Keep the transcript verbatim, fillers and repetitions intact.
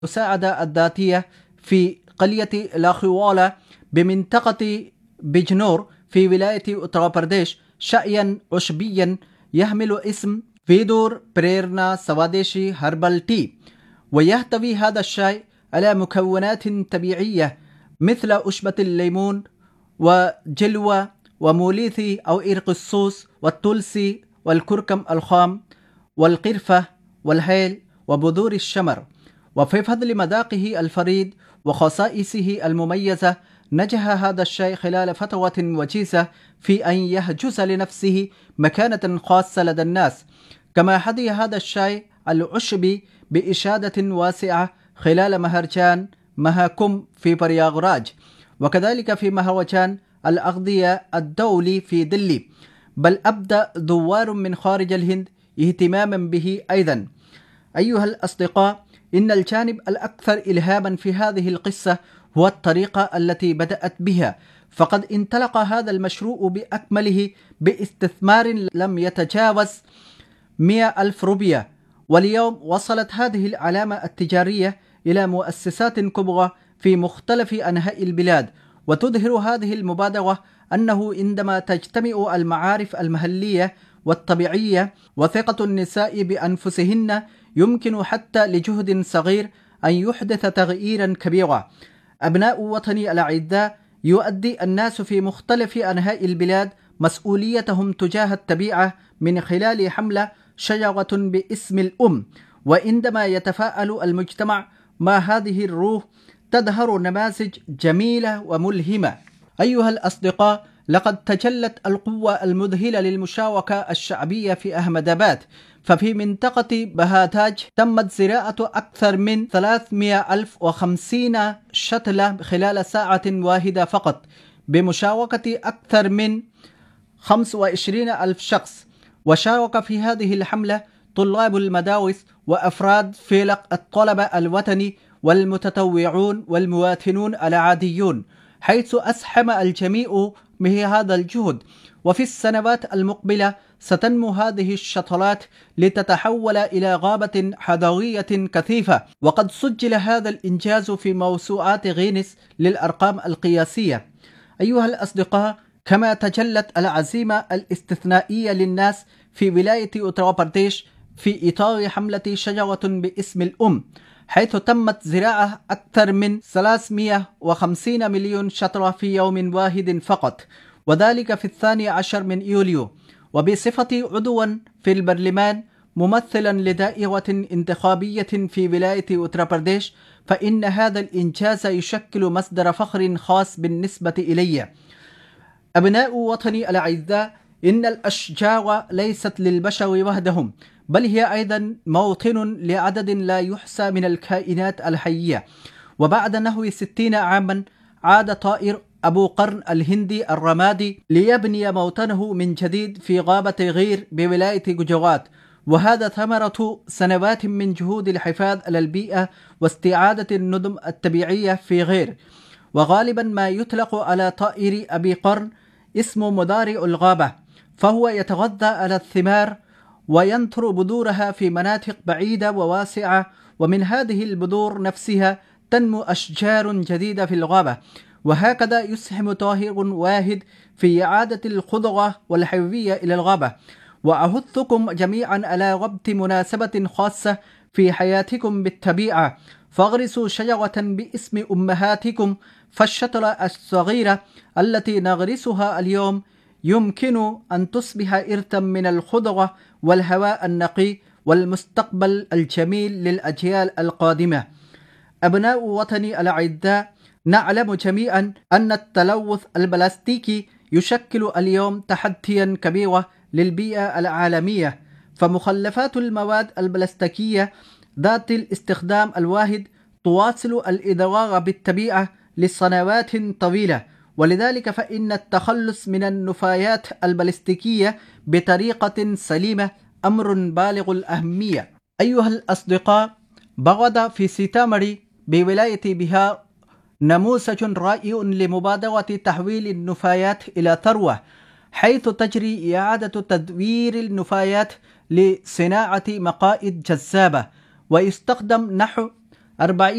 المساعدة الذاتية في قرية لاخيوالا بمنطقة بجنور في ولاية أتر برديش شايا عشبيا يحمل اسم فيدور بريرنا سواديشي هربل تي، ويحتوي هذا الشاي على مكونات طبيعية مثل عشبة الليمون وجلوة وموليثي أو إرق السوس والتلسي والكركم الخام والقرفة والهيل وبذور الشمر. وفي فضل مذاقه الفريد وخصائصه المميزة نجح هذا الشاي خلال فترة وجيزة في أن يحجز لنفسه مكانة خاصة لدى الناس، كما حظي هذا الشاي العشبي بإشادة واسعة خلال مهرجان مهاكم في برياغراج، وكذلك في مهرجان الأغذية الدولي في دلي، بل أبدى دوار من خارج الهند اهتماما به أيضا. أيها الأصدقاء، إن الجانب الأكثر إلهاما في هذه القصة هو الطريقة التي بدأت بها، فقد انطلق هذا المشروع بأكمله باستثمار لم يتجاوز مئة ألف روبية، واليوم وصلت هذه العلامة التجارية إلى مؤسسات كبرى في مختلف أنحاء البلاد. وتظهر هذه المبادرة أنه عندما تجتمع المعارف المحلية والطبيعية وثقة النساء بأنفسهن يمكن حتى لجهد صغير أن يحدث تغييرا كبيرا. أبناء وطني الأعزاء، يؤدي الناس في مختلف أنحاء البلاد مسؤوليتهم تجاه الطبيعة من خلال حملة شجرة باسم الأم، وعندما يتفاعل المجتمع مع هذه الروح تظهر نماذج جميلة وملهمة. أيها الأصدقاء، لقد تجلت القوة المذهلة للمشاركة الشعبية في أحمد آباد، ففي منطقة بهاتاج تمت زراعة أكثر من ثلاثمئة ألف وخمسين شتلة خلال ساعة واحدة فقط، بمشاركة أكثر من خمسة وعشرين ألف شخص. وشارك في هذه الحملة طلاب المدارس وأفراد فرق الطلبة الوطني والمتطوعون والمواطنون العاديون، حيث أسهم الجميع بهذا الجهد. وفي السنوات المقبلة ستنمو هذه الشتلات لتتحول إلى غابة حضارية كثيفة، وقد سجل هذا الإنجاز في موسوعات غينيس للأرقام القياسية. أيها الأصدقاء، كما تجلت العزيمة الاستثنائية للناس في ولاية أتر برديش في إطار حملة شجرة باسم الأم، حيث تمت زراعة أكثر من ثلاثمئة وخمسين مليون شتلة في يوم واحد فقط، وذلك في الثاني عشر من يوليو. وبصفتي عضوا في البرلمان ممثلا لدائرة انتخابية في ولاية أتر برديش، فإن هذا الإنجاز يشكل مصدر فخر خاص بالنسبة إلي. أبناء وطني الأعزاء، إن الأشجار ليست للبشر وحدهم، بل هي أيضا موطن لعدد لا يحصى من الكائنات الحية. وبعد نحو ستين عاما عاد طائر أبو قرن الهندي الرمادي ليبني موطنه من جديد في غابة غير بولاية جوجرات، وهذا ثمرة سنوات من جهود الحفاظ على البيئة واستعادة النظم الطبيعية في غير. وغالبا ما يطلق على طائر أبي قرن اسم مضارع الغابة، فهو يتغذى على الثمار وينثر بذورها في مناطق بعيدة وواسعة، ومن هذه البذور نفسها تنمو أشجار جديدة في الغابة. وهكذا يسهم طائر واحد في إعادة الخضرة والحيوية إلى الغابة. وأحثكم جميعا على ربط مناسبة خاصة في حياتكم بالطبيعة، فاغرسوا شجرة باسم أمهاتكم، فالشتلة الصغيرة التي نغرسها اليوم يمكن أن تصبح إرثا من الخضرة والهواء النقي والمستقبل الجميل للأجيال القادمة. أبناء وطني الأعزاء، نعلم جميعا أن التلوث البلاستيكي يشكل اليوم تحديا كبيرا للبيئة العالمية، فمخلفات المواد البلاستيكية ذات الاستخدام الواحد تواصل الإضرار بالطبيعة لسنوات طويلة، ولذلك فإن التخلص من النفايات البلاستيكية بطريقة سليمة أمر بالغ الأهمية. أيها الأصدقاء، ورد في سيتامري بولاية بيهار نموذج رائع لمبادرة تحويل النفايات إلى ثروة، حيث تجري إعادة تدوير النفايات لصناعة مقائد جذابة، ويستخدم نحو أربعين